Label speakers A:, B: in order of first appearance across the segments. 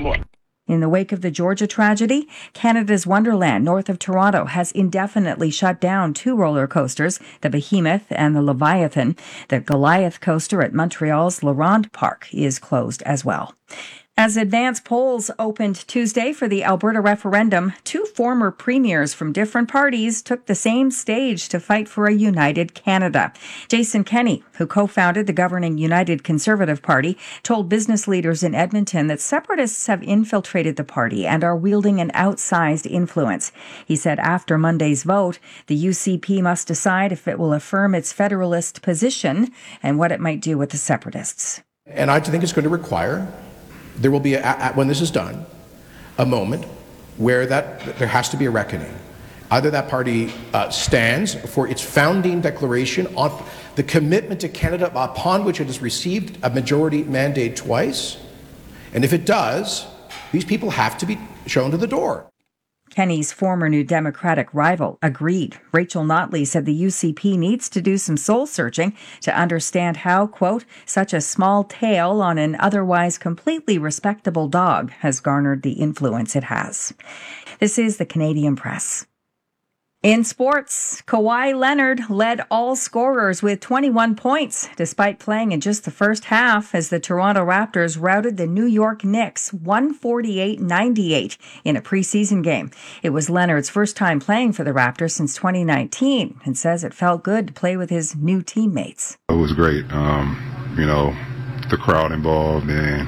A: more.
B: In the wake of the Georgia tragedy, Canada's Wonderland north of Toronto has indefinitely shut down 2 roller coasters, the Behemoth and the Leviathan. The Goliath coaster at Montreal's La Ronde Park is closed as well. As advance polls opened Tuesday for the Alberta referendum, 2 former premiers from different parties took the same stage to fight for a united Canada. Jason Kenney, who co-founded the governing United Conservative Party, told business leaders in Edmonton that separatists have infiltrated the party and are wielding an outsized influence. He said after Monday's vote, the UCP must decide if it will affirm its federalist position and what it might do with the separatists.
C: And I think it's going to require... There will be, when this is done, a moment where there has to be a reckoning. Either that party stands for its founding declaration on the commitment to Canada upon which it has received a majority mandate twice, and if it does, these people have to be shown to the door.
B: Kenney's former New Democratic rival agreed. Rachel Notley said the UCP needs to do some soul-searching to understand how, quote, such a small tail on an otherwise completely respectable dog has garnered the influence it has. This is the Canadian Press. In sports, Kawhi Leonard led all scorers with 21 points, despite playing in just the first half as the Toronto Raptors routed the New York Knicks 148-98 in a preseason game. It was Leonard's first time playing for the Raptors since 2019 and says it felt good to play with his new teammates.
D: It was great. The crowd involved and,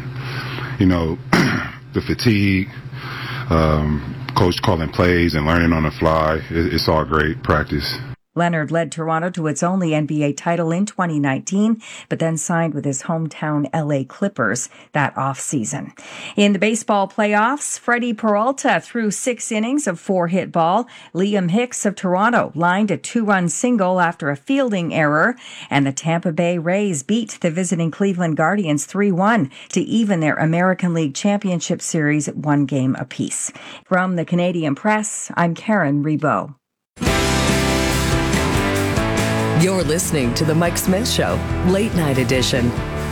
D: the fatigue, coach calling plays and learning on the fly. It's all great practice.
B: Leonard led Toronto to its only NBA title in 2019, but then signed with his hometown LA Clippers that offseason. In the baseball playoffs, Freddie Peralta threw 6 innings of 4-hit ball. Liam Hicks of Toronto lined a 2-run single after a fielding error, and the Tampa Bay Rays beat the visiting Cleveland Guardians 3-1 to even their American League Championship Series at 1 game apiece. From the Canadian Press, I'm Karen Rebow.
E: You're listening to The Mike Smith Show, Late Night Edition.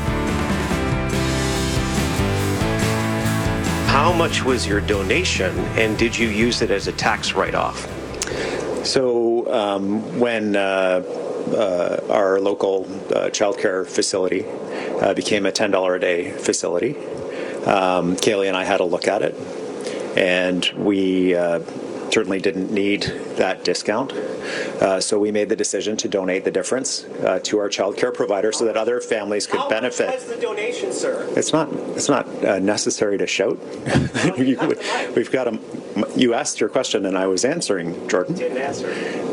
F: How much was your donation, and did you use it as a tax write-off?
G: So when our local childcare facility became a $10 a day facility, Kaylee and I had a look at it, and we certainly didn't need that discount. So we made the decision to donate the difference to our child care provider so that other families could benefit.
F: How much was the donation, sir?
G: It's not necessary to shout. We've got you asked your question and I was answering, Jordan.
F: Didn't answer.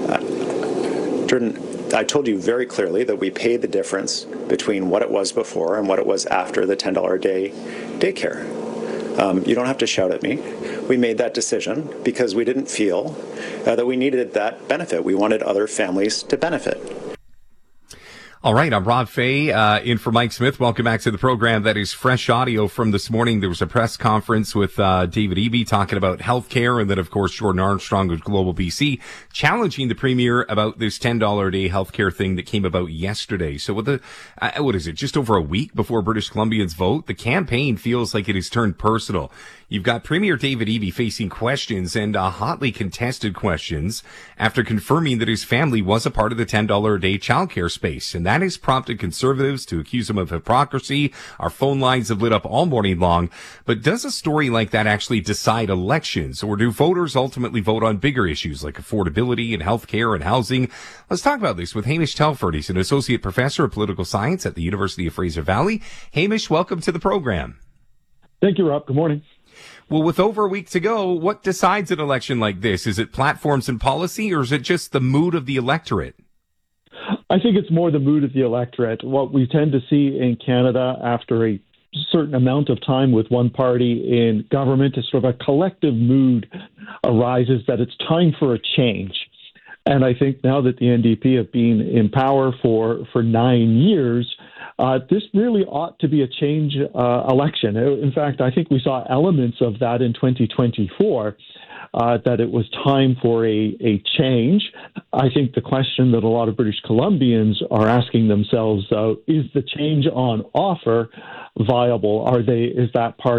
G: Jordan, I told you very clearly that we paid the difference between what it was before and what it was after the $10 a day daycare. You don't have to shout at me. We made that decision because we didn't feel that we needed that benefit. We wanted other families to benefit.
H: All right, I'm Rob Fay, in for Mike Smith. Welcome back to the program. That is fresh audio from this morning. There was a press conference with David Eby talking about healthcare, and then, of course, Jordan Armstrong of Global BC challenging the Premier about this $10 a day healthcare thing that came about yesterday. So with what is it, just over a week before British Columbians vote, the campaign feels like it has turned personal. You've got Premier David Eby facing questions and hotly contested questions after confirming that his family was a part of the $10 a day childcare space. And that has prompted conservatives to accuse him of hypocrisy. Our phone lines have lit up all morning long. But does a story like that actually decide elections? Or do voters ultimately vote on bigger issues like affordability and healthcare and housing? Let's talk about this with Hamish Telford. He's an associate professor of political science at the University of Fraser Valley. Hamish, welcome to the program.
I: Thank you, Rob. Good morning.
H: Well, with over a week to go, what decides an election like this? Is it platforms and policy, or is it just the mood of the electorate?
I: I think it's more the mood of the electorate. What we tend to see in Canada after a certain amount of time with one party in government is sort of a collective mood arises that it's time for a change. And I think now that the NDP have been in power for 9 years, this really ought to be a change election. In fact, I think we saw elements of that in 2024, that it was time for a change. I think the question that a lot of British Columbians are asking themselves, is the change on offer viable? Is that part